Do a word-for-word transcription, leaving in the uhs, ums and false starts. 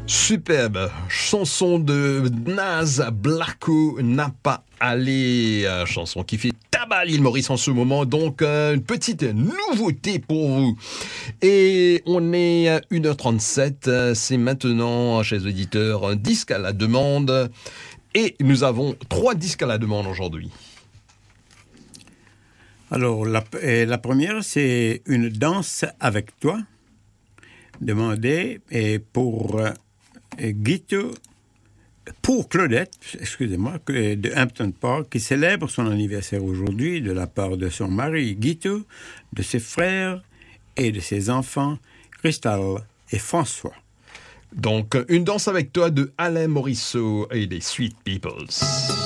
Superbe chanson de Naz, Blacko n'a pas allé, euh, chanson qui fait tabac l'île Maurice en ce moment, donc euh, une petite nouveauté pour vous. Et on est à une heure trente-sept, euh, c'est maintenant, chers auditeurs, un disque à la demande, et nous avons trois disques à la demande aujourd'hui. Alors, la, la première, c'est Une danse avec toi, demandée et pour euh, Guito, pour Claudette, excusez-moi, de Hampton Park, qui célèbre son anniversaire aujourd'hui de la part de son mari Guito, de ses frères et de ses enfants, Cristal et François. Donc, Une danse avec toi de Alain Morisseau et les Sweet Peoples.